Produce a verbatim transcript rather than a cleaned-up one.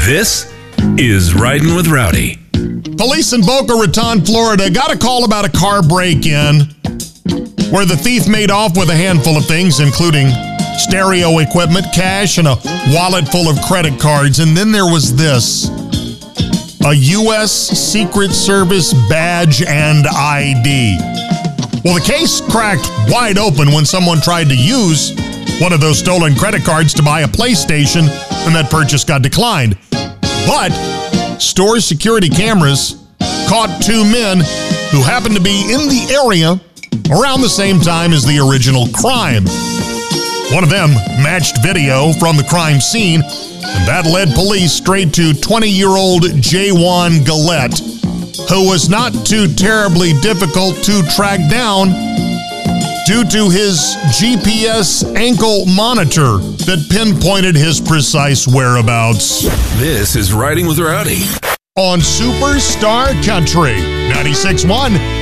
This is Riding with Rowdy. Police in Boca Raton, Florida got a call about a car break-in where the thief made off with a handful of things, including stereo equipment, cash, and a wallet full of credit cards. And then there was this: a U S Secret Service badge and I D. Well, the case cracked wide open when someone tried to use one of those stolen credit cards to buy a PlayStation, and that purchase got declined. But store security cameras caught two men who happened to be in the area around the same time as the original crime. One of them matched video from the crime scene, and that led police straight to twenty-year-old Jaywan Gillette, who was not too terribly difficult to track down due to his G P S ankle monitor that pinpointed his precise whereabouts. This is Riding with Rowdy On Superstar Country ninety-six point one